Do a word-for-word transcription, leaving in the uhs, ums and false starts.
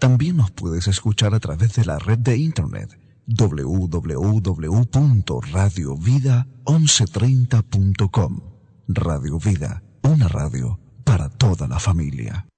También nos puedes escuchar a través de la red de internet doble u doble u doble u punto radio vida once treinta punto com. Radio Vida, una radio para toda la familia.